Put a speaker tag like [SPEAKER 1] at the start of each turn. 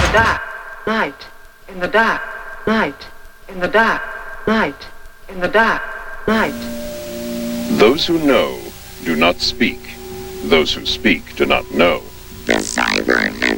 [SPEAKER 1] the dark night, in the dark night, in the dark night, in the dark night.
[SPEAKER 2] Those who know do not speak. Those who speak do not know.
[SPEAKER 3] The cyber